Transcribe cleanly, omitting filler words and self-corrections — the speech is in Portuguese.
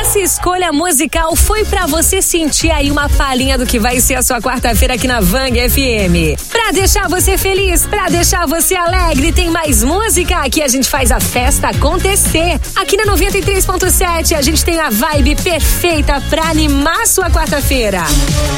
Essa escolha musical foi pra você sentir aí uma palhinha do que vai ser a sua quarta-feira aqui na Vang FM. Pra deixar você feliz, pra deixar você alegre, tem mais música. Aqui a gente faz a festa acontecer. Aqui na 93.7 a gente tem a vibe perfeita pra animar sua quarta-feira.